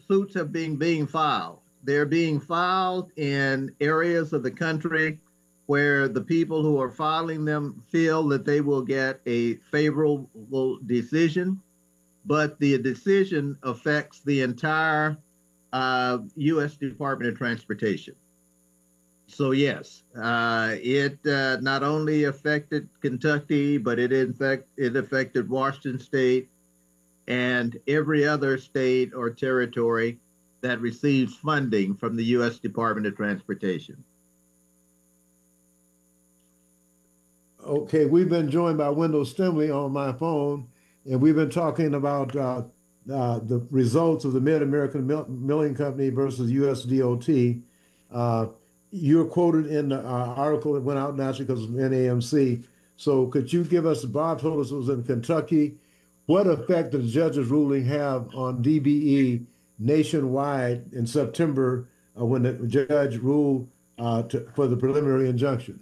suits have been being filed. They're being filed in areas of the country where the people who are filing them feel that they will get a favorable decision, but the decision affects the entire U.S. Department of Transportation. So yes, it not only affected Kentucky, but it affected Washington State and every other state or territory that receives funding from the U.S. Department of Transportation. Okay, we've been joined by Wendell Stimley on my phone, and we've been talking about the results of the Mid-American Milling Company versus USDOT. Uh, you're quoted in the article that went out naturally because of NAMC. So could you give us, Bob told us it was in Kentucky, what effect did the judge's ruling have on DBE nationwide in September when the judge ruled for the preliminary injunction?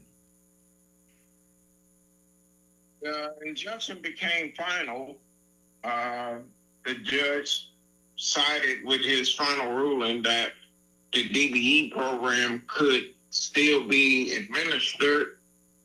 The injunction became final. The judge sided with his final ruling that the DBE program could still be administered.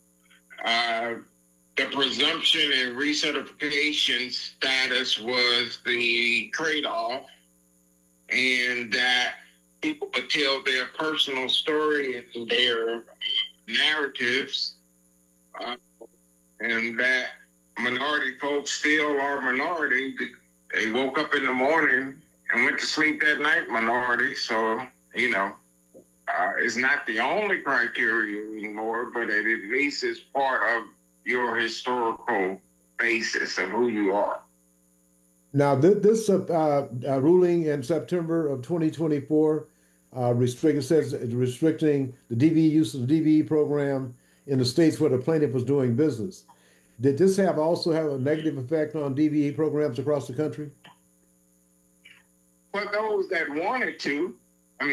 The presumption and recertification status was the trade-off, and that people would tell their personal story and their narratives, and that minority folks still are minority. They woke up in the morning and went to sleep that night minority. So, it's not the only criteria anymore, but it at least is part of your historical basis of who you are. Now, this ruling in September of 2024 restricting the DBE use of the DBE program in the states where the plaintiff was doing business. Did this also have a negative effect on DBE programs across the country? For those that wanted to, how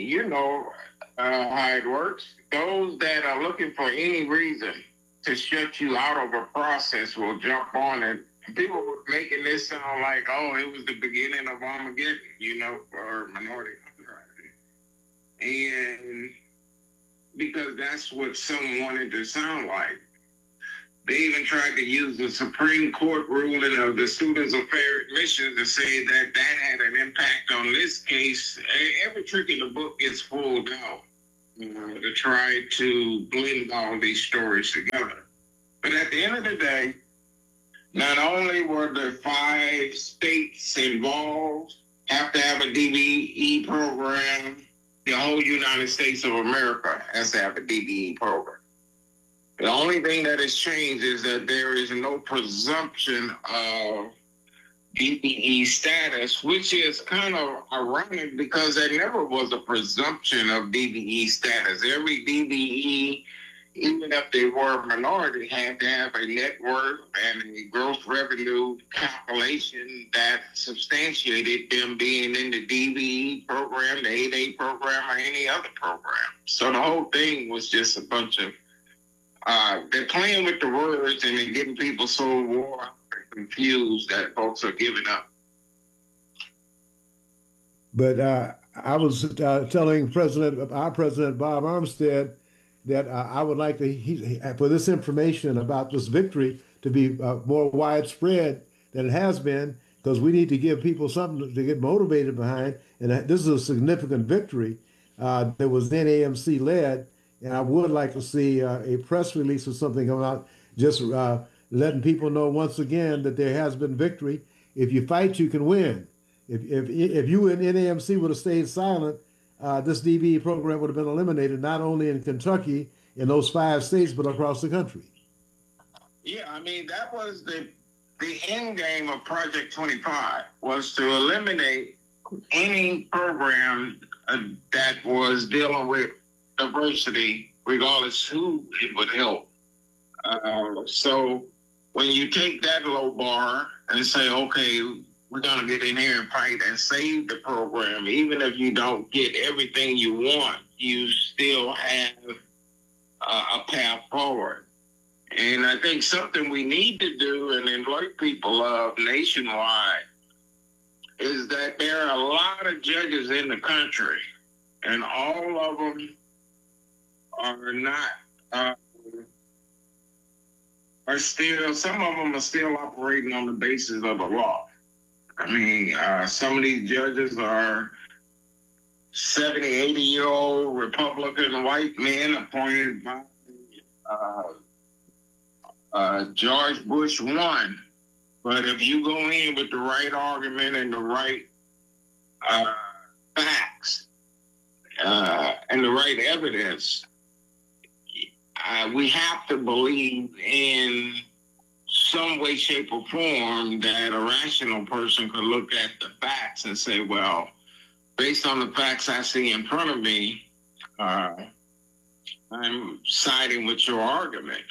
it works. Those that are looking for any reason to shut you out of a process will jump on it. People were making this sound like, it was the beginning of Armageddon, or minority uprising. And because that's what some wanted to sound like. They even tried to use the Supreme Court ruling of the Students of Fair Admission to say that had an impact on this case. Every trick in the book gets pulled out to try to blend all these stories together. But at the end of the day, not only were the 5 states involved have to have a DBE program, the whole United States of America has to have a DBE program. The only thing that has changed is that there is no presumption of DBE status, which is kind of ironic because there never was a presumption of DBE status. Every DBE, even if they were a minority, had to have a net worth and a gross revenue calculation that substantiated them being in the DBE program, the 8A program, or any other program. So the whole thing was just a bunch of they're playing with the words and they're getting people so wore out and confused that folks are giving up. But I was telling our president, Bob Armstead, that I would like for this information about this victory to be more widespread than it has been, because we need to give people something to get motivated behind. And this is a significant victory that was NAMC led. And I would like to see a press release or something come out, just letting people know once again that there has been victory. If you fight, you can win. If you and NAMC would have stayed silent, this DBE program would have been eliminated, not only in Kentucky, in those 5 states, but across the country. Yeah, that was the end game of Project 25, was to eliminate any program that was dealing with diversity, regardless who it would help. So when you take that low bar and say, okay, we're going to get in here and fight and save the program, even if you don't get everything you want, you still have a path forward. And I think something we need to do and alert people of nationwide is that there are a lot of judges in the country, and all of them are not, some of them are still operating on the basis of the law. I mean, some of these judges are 70, 80-year-old Republican white men appointed by George Bush 1. But if you go in with the right argument and the right facts and the right evidence, we have to believe in some way, shape, or form that a rational person could look at the facts and say, well, based on the facts I see in front of me, I'm siding with your argument.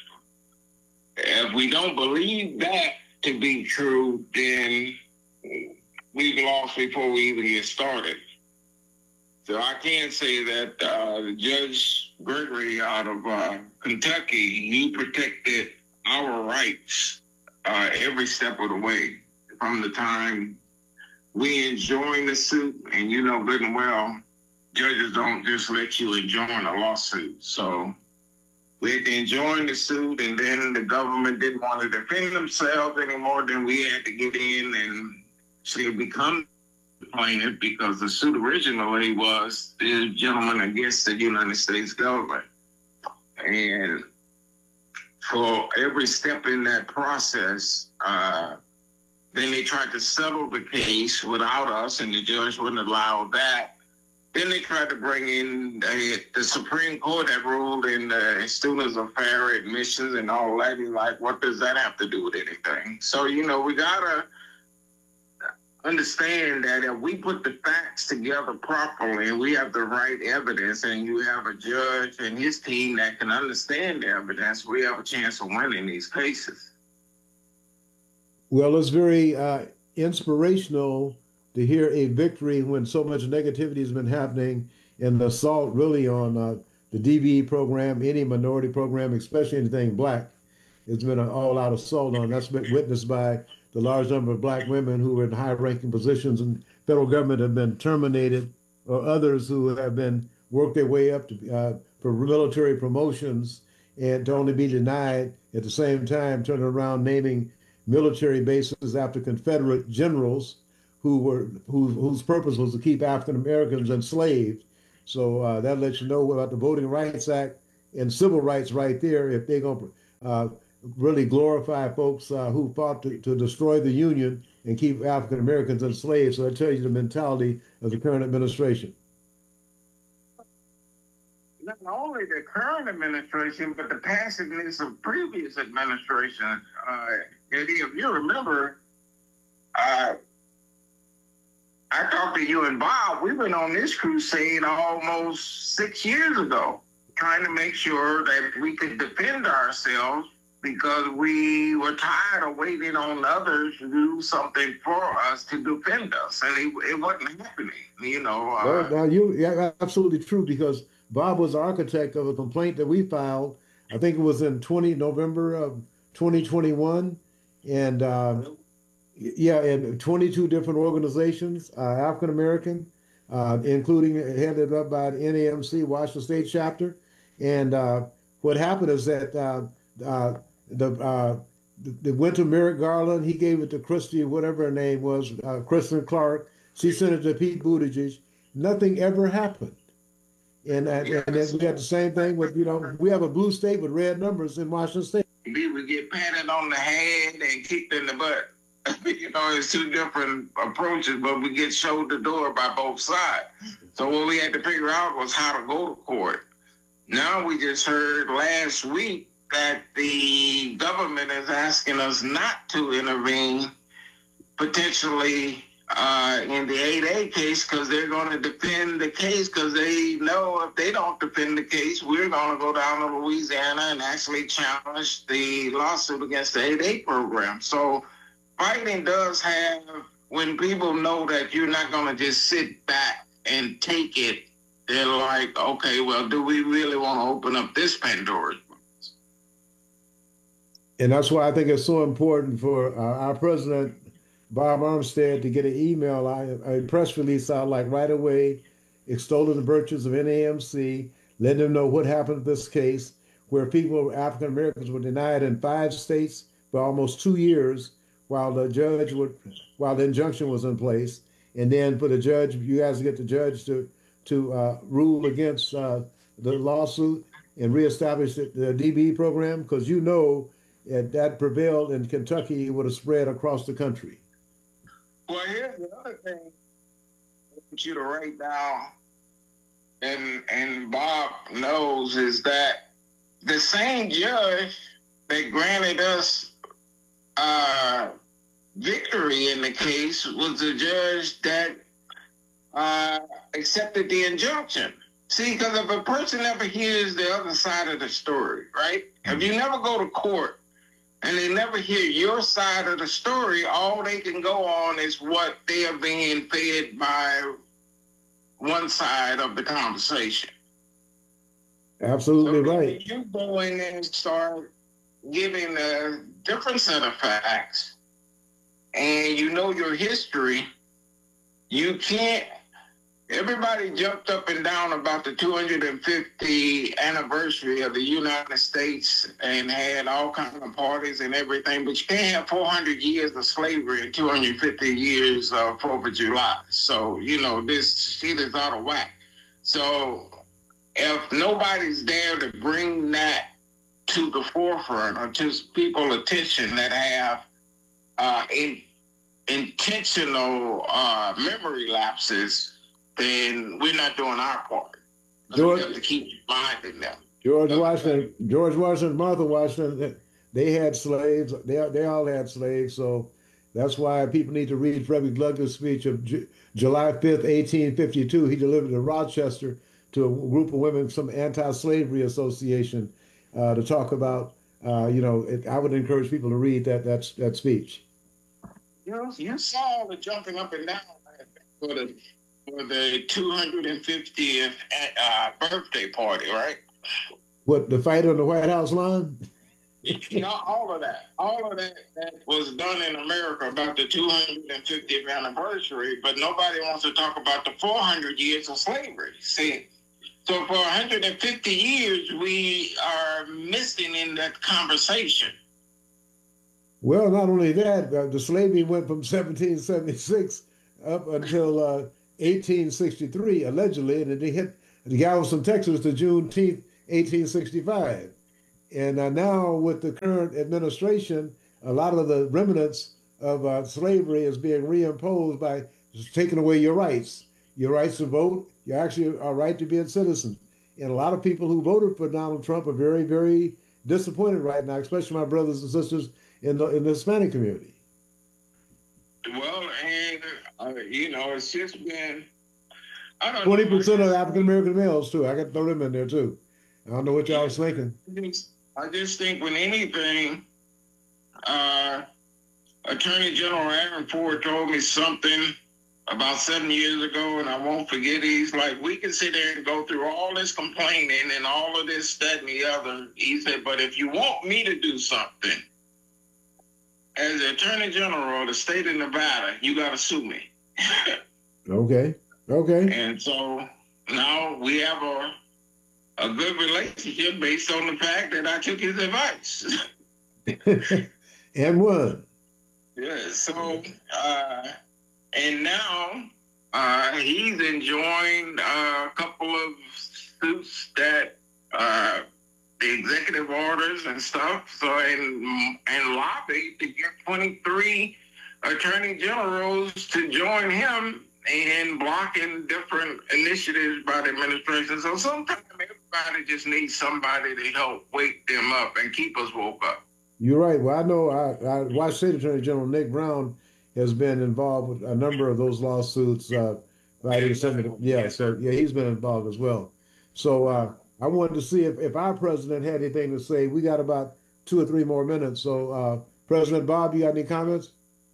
If we don't believe that to be true, then we've lost before we even get started. So I can say that Judge Gregory out of Kentucky, he protected our rights every step of the way. From the time we enjoined the suit, and you know good and well, judges don't just let you enjoin a lawsuit. So we had to enjoin the suit, and then the government didn't want to defend themselves anymore. Then we had to get in and say become the plaintiff, because the suit originally was the gentleman against the United States government. And for every step in that process, then they tried to settle the case without us, and the judge wouldn't allow that. Then they tried to bring in the Supreme Court that ruled in students of fair admissions and all that. And like, what does that have to do with anything? So, you know, we got to understand that if we put the facts together properly and we have the right evidence, and you have a judge and his team that can understand the evidence, we have a chance of winning these cases. Well, it's very inspirational to hear a victory when so much negativity has been happening, and the assault really on the DBE program, any minority program, especially anything black. It's been an all-out assault on. That's been witnessed by the large number of black women who were in high-ranking positions in federal government have been terminated, or others who have been worked their way up to for military promotions and to only be denied at the same time, turning around naming military bases after Confederate generals whose purpose was to keep African Americans enslaved. So that lets you know about the Voting Rights Act and civil rights right there. If they're going to really glorify folks who fought to destroy the Union and keep African Americans enslaved. So that tells you the mentality of the current administration. Not only the current administration, but the passiveness of previous administrations. Eddie, if you remember, I talked to you and Bob. We went on this crusade almost 6 years ago, trying to make sure that we could defend ourselves, because we were tired of waiting on others to do something for us to defend us, and it wasn't happening. You know. Yeah, absolutely true. Because Bob was the architect of a complaint that we filed. I think it was in November of 2021, and. Yeah, and 22 different organizations, African American, including headed up by the NAMC Washington State chapter. And what happened is that they went to Merrick Garland. He gave it to Christy, whatever her name was, Kristen Clark. She sent it to Pete Buttigieg. Nothing ever happened. And then we had the same thing with, you know, we have a blue state with red numbers in Washington State. We get patted on the head and kicked in the butt. You know, it's two different approaches, but we get showed the door by both sides. So what we had to figure out was how to go to court. Now we just heard last week that the government is asking us not to intervene potentially in the 8A case, because they're going to defend the case, because they know if they don't defend the case, we're going to go down to Louisiana and actually challenge the lawsuit against the 8A program. So fighting does have, when people know that you're not going to just sit back and take it, they're like, okay, well, do we really want to open up this Pandora's box? And that's why I think it's so important for our president Bob Armstead to get an email, a press release out like right away, extolling the virtues of NAMC, letting them know what happened in this case, where people, African Americans, were denied in 5 states for almost 2 years, while while the injunction was in place, and then for the judge, you guys get the judge to rule against the lawsuit and reestablish the DB program, because you know that prevailed in Kentucky, it would have spread across the country. Well, here's the other thing I want you to write down, and Bob knows, is that the same judge that granted us victory in the case was the judge that accepted the injunction. See, because if a person never hears the other side of the story, right? If you never go to court and they never hear your side of the story, all they can go on is what they are being fed by one side of the conversation. Absolutely so right. You go in and start giving a different set of facts, and you know your history, you can't. Everybody jumped up and down about the 250th anniversary of the United States and had all kinds of parties and everything, but you can't have 400 years of slavery and 250 years of 4th of July. So, you know, this shit is out of whack. So if nobody's there to bring that to the forefront or to people's attention that have intentional memory lapses, then we're not doing our part. We have to keep reminding them. George Washington, Martha Washington, they had slaves. They all had slaves. So that's why people need to read Frederick Douglass' speech of July 5th, 1852. He delivered in Rochester to a group of women, some anti-slavery association, to talk about, I would encourage people to read that speech. You saw the jumping up and down for the 250th birthday party, right? What, the fight on the White House lawn? All of that was done in America about the 250th anniversary, but nobody wants to talk about the 400 years of slavery. See, so for 150 years, we are missing in that conversation. Well, not only that, the slavery went from 1776 up until 1863, allegedly, and they hit Galveston, Texas, to Juneteenth, 1865. And now with the current administration, a lot of the remnants of slavery is being reimposed by taking away your rights to vote. You actually are right to be a citizen. And a lot of people who voted for Donald Trump are very, very disappointed right now, especially my brothers and sisters in the Hispanic community. Well, and it's just been 20% of African American males too. I got to throw them in there too. I don't know what y'all was thinking. I just think when anything, Attorney General Aaron Ford told me something about 7 years ago, and I won't forget. He's like, we can sit there and go through all this complaining and all of this, that, and the other. He said, but if you want me to do something, as the Attorney General of the state of Nevada, you got to sue me. Okay. And so now we have a good relationship based on the fact that I took his advice. And won. Yeah, so, and now he's enjoying a couple of suits that the executive orders and stuff, so and lobbied to get 23 attorney generals to join him in blocking different initiatives by the administration. So sometimes everybody just needs somebody to help wake them up and keep us woke up. You're right. Well, I know Washington State Attorney General Nick Brown has been involved with a number of those lawsuits. He's been involved as well. So I wanted to see if our president had anything to say. We got about 2 or 3 more minutes. So President Bob, you got any comments?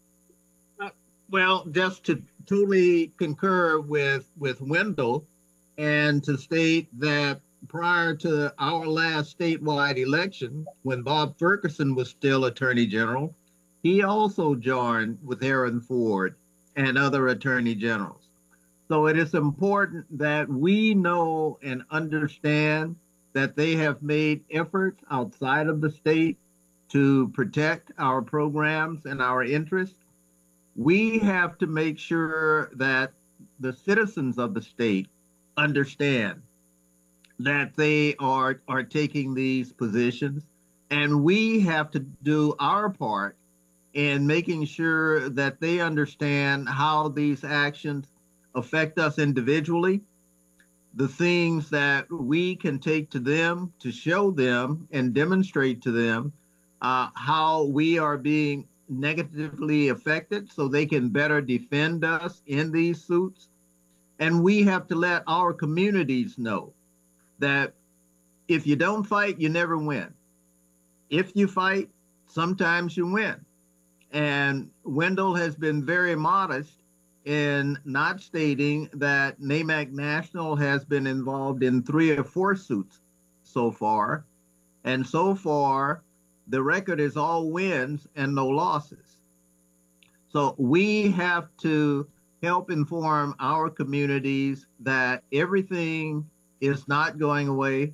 Well, just to totally concur with Wendell, and to state that prior to our last statewide election, when Bob Ferguson was still Attorney General, he also joined with Aaron Ford and other attorney generals. So it is important that we know and understand that they have made efforts outside of the state to protect our programs and our interests. We have to make sure that the citizens of the state understand that they are taking these positions, and we have to do our part in making sure that they understand how these actions affect us individually, the things that we can take to them to show them and demonstrate to them how we are being negatively affected so they can better defend us in these suits. And we have to let our communities know that if you don't fight, you never win. If you fight, sometimes you win. And Wendell has been very modest in not stating that NAMAC National has been involved in 3 or 4 suits so far. And so far, the record is all wins and no losses. So we have to help inform our communities that everything is not going away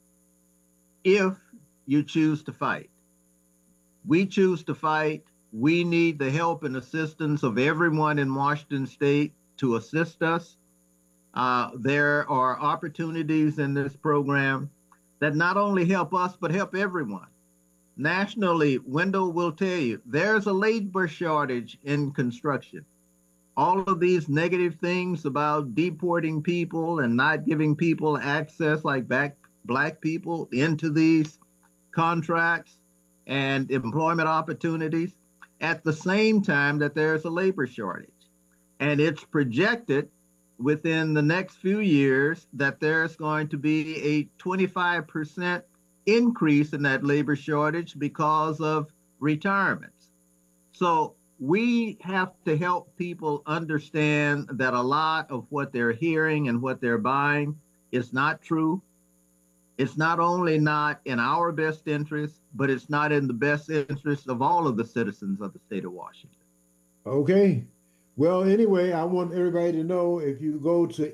if you choose to fight. We choose to fight. We need the help and assistance of everyone in Washington State to assist us. There are opportunities in this program that not only help us, but help everyone. Nationally, Wendell will tell you, there's a labor shortage in construction. All of these negative things about deporting people and not giving people access, like Black people, into these contracts and employment opportunities, at the same time that there's a labor shortage. And it's projected within the next few years that there's going to be a 25% increase in that labor shortage because of retirements. So we have to help people understand that a lot of what they're hearing and what they're buying is not true. It's not only not in our best interest, but it's not in the best interest of all of the citizens of the state of Washington. Okay. Well, anyway, I want everybody to know if you go to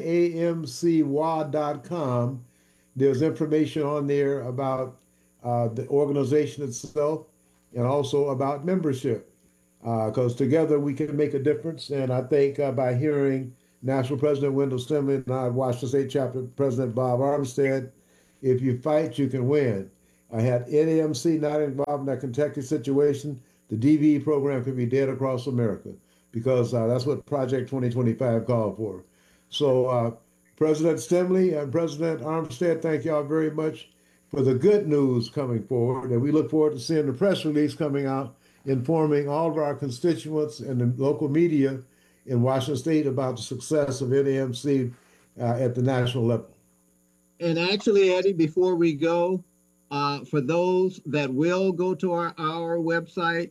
namcwa.com, there's information on there about the organization itself and also about membership. Because together we can make a difference. And I think by hearing National President Wendell Stemmley and our Washington State Chapter President Bob Armstead, if you fight, you can win. I had NAMC not involved in that Kentucky situation, the DVE program could be dead across America, because that's what Project 2025 called for. So President Stemmley and President Armstead, thank y'all very much for the good news coming forward. And we look forward to seeing the press release coming out informing all of our constituents and the local media in Washington State about the success of NAMC at the national level. And actually, Eddie, before we go, for those that will go to our website,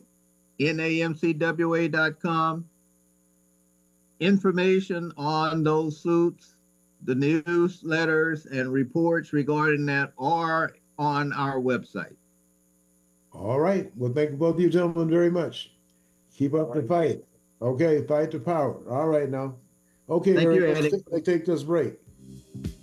namcwa.com, information on those suits, the newsletters and reports regarding that are on our website. All right. Well, thank you both of you gentlemen very much. Keep up the fight. Okay, fight to power. All right now. Okay, Thank you, Eric, Eddie. let's take this break.